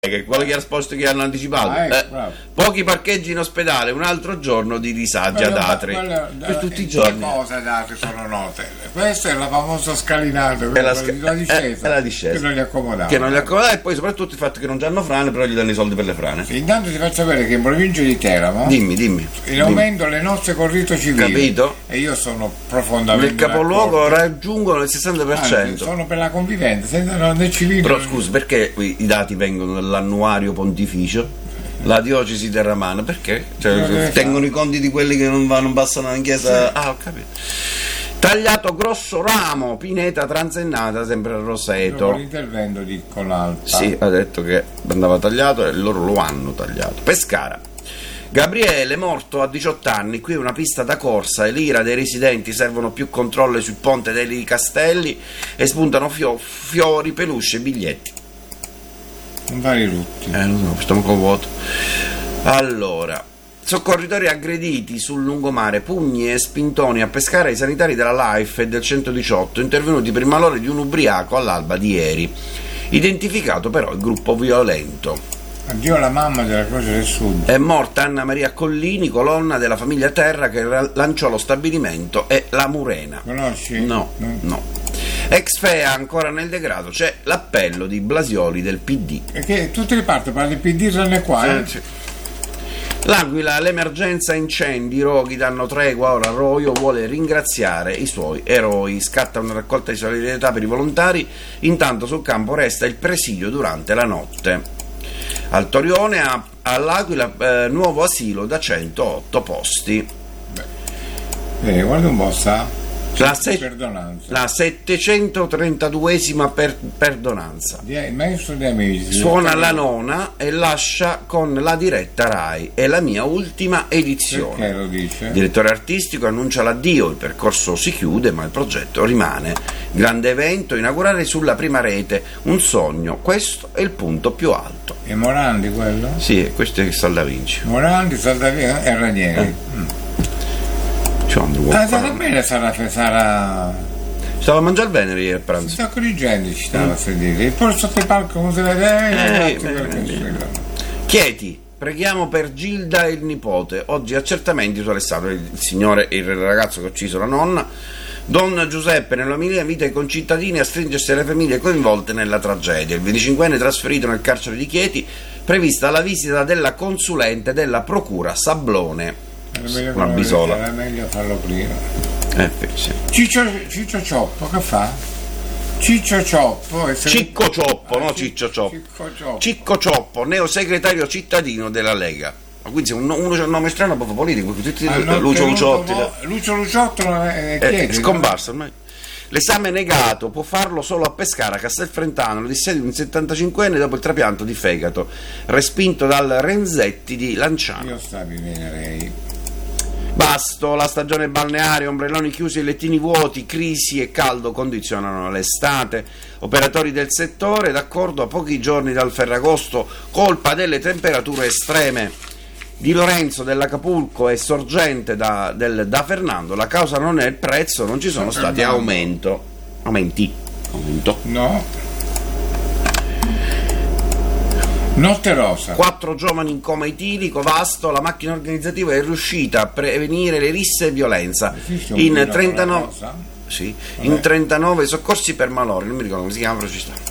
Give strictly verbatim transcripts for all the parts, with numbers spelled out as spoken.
che quello che ha risposto che hanno anticipato. Ah, ecco, eh, bravo. pochi parcheggi in ospedale, un altro giorno di disagi ad Atri. Quella- Per tutti i due giorni. cose ad Atri sono note. Questa è la famosa scalinata, È quella la, di- sca- la discesa, è- è la discesa. che non li accomodava. Che non li accomodava, e poi soprattutto il fatto che non hanno frane, però gli danno i soldi per le frane. Sì, intanto ti faccio sapere che in provincia di Teramo Dimmi, dimmi. in dimmi. aumento le nostre corrite civili. Capito? E io sono profondamente Nel capoluogo d'accordo. raggiungono il sessanta per Anzi, cento. sono per la convivenza, senza no, né civile. Però scusi, perché i i dati vengono dall'annuario pontificio? La diocesi terramana, perché? Cioè, Cosa deve tengono fare? i conti di quelli che non, vanno, non passano in chiesa. Sì. Ah, ho capito. Tagliato grosso ramo, pineta transennata, sempre a Dopo Roseto. l'intervento di Colalpa. Sì, ha detto che andava tagliato e loro lo hanno tagliato. Pescara. Gabriele, morto a diciotto anni, qui una pista da corsa e l'ira dei residenti, servono più controlli sul ponte dei Castelli e spuntano fio- fiori, peluche e biglietti. Non vari tutti. Eh, lo so, stiamo con vuoto. Allora, soccorritori aggrediti sul lungomare, pugni e spintoni a Pescara ai sanitari della Life e del centodiciotto, intervenuti per il malore di un ubriaco all'alba di ieri. Identificato però il gruppo violento. Addio alla mamma della Croce del Sud. È morta Anna Maria Collini, colonna della famiglia Terra che ra- lanciò lo stabilimento e la Murena. Conosci? No, no. Ex F E A ancora nel degrado, c'è l'appello di Blasioli del P D. Perché tutte le parti parla di P D tranne qua. eh? Sì, sì. L'Aquila, l'emergenza incendi, i roghi danno tregua, ora Roio vuole ringraziare i suoi eroi, scatta una raccolta di solidarietà per i volontari, intanto sul campo resta il presidio durante la notte. Al Torione, a- all'Aquila, eh, nuovo asilo da centootto posti. Eh, guarda un po', sa. La, se- Perdonanza. la settecentotrentaduesima per- perdonanza. Di, maestro di amici. Suona la nona e lascia con la diretta Rai. È la mia ultima edizione. Perché lo dice? Il direttore artistico annuncia l'addio, il percorso si chiude ma il progetto rimane. Grande evento, inaugurare sulla prima rete, un sogno, questo è il punto più alto. E Morandi quello? Sì, questo è Saldavinci. Morandi, Saldavia e Ranieri. Eh. Mm. C'è un Ah, uomo. sarà bene, sarà, sarà... Stavo a mangiare bene ieri a Un pranzo. sacco di gente ci stava a sedere. E poi sotto il palco come se vede... Eh, eh, Chieti, preghiamo per Gilda e il nipote. Oggi accertamenti su Alessandro, il signore, il ragazzo che ha ucciso la nonna. Don Giuseppe nell'omelia invita i concittadini a stringersi alle famiglie coinvolte nella tragedia. Il venticinquenne trasferito nel carcere di Chieti, prevista la visita della consulente della procura Sablone. Una bisola. Era meglio farlo prima. Eh, sì. Ciccio, Ciccio Cioppo, che fa? Ciccio Cioppo è segre- Cicco Cioppo, Ah, no Ci- Ciccio Cioppo. Cicco Cioppo. Cicco Cioppo, neosegretario cittadino della Lega. Ma quindi se uno, uno c'ha un nome strano, proprio politico, tutti Hanno Lucio ottenuto Luciotti. vo- Lucio Luciotto non è, È, Chieti, è scomparso ormai. L'esame negato, può farlo solo a Pescara, Castelfrentano, l'odissea di un settantacinquenne dopo il trapianto di fegato, respinto dal Renzetti di no? Lanciano. Io stavi venerei. Basto, la stagione balneare, ombrelloni chiusi e lettini vuoti, crisi e caldo condizionano l'estate. Operatori del settore, d'accordo a pochi giorni dal Ferragosto, colpa delle temperature estreme. Di Lorenzo dell'Acapulco e sorgente da, del, da Fernando, la causa non è il prezzo, non ci sono Sta stati Fernando. aumento. Aumenti. Aumento. No. Notte rosa. Quattro giovani in coma etilico, Vasto, la macchina organizzativa è riuscita a prevenire le risse e violenza. Esiste un In vino con la trentanove, rosa? sì, Vabbè. in trentanove soccorsi per malore, non mi ricordo come si chiama, però ci sta.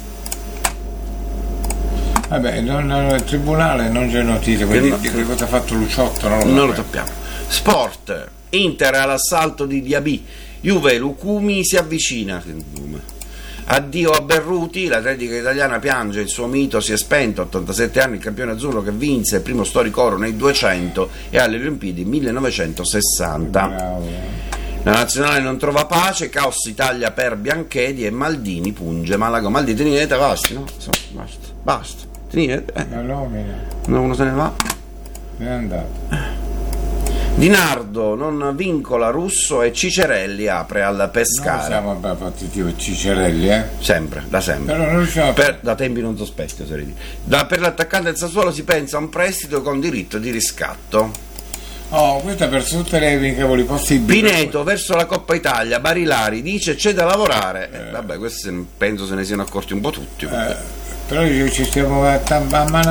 Vabbè, non, non- il tribunale non c'è notizia, quindi no. di che cosa ha fatto Luciotto non lo, Non lo saprei. sappiamo. Sport, Inter all'assalto di Diaby, Juve, Lucumi si avvicina. Addio a Berruti, l'atletica italiana piange, il suo mito si è spento, ottantasette anni il campione azzurro che vinse il primo storico oro nei duecento e alle Olimpiadi millenovecentosessanta. Bravo. La nazionale non trova pace, caos Italia per Bianchedi e Maldini punge Malago. Maldini tenete, basta, no? So, basta, basta. Tenete, eh. La nomina No, uno se ne va. è andato. Di Nardo non vincola Russo e Cicerelli apre al Noi Pescara. siamo partiti Cicerelli, eh? Sempre, da sempre. Però non riusciamo a Per, da tempi non sospetti, oserei dire. Da, per l'attaccante del Sassuolo si pensa a un prestito con diritto di riscatto. Oh, questo è per tutte le amichevoli possibili. Pineto verso la Coppa Italia, Barilari dice c'è da lavorare. Eh, vabbè, questo se- penso se ne siano accorti un po' tutti. Eh, però ci stiamo a, a mano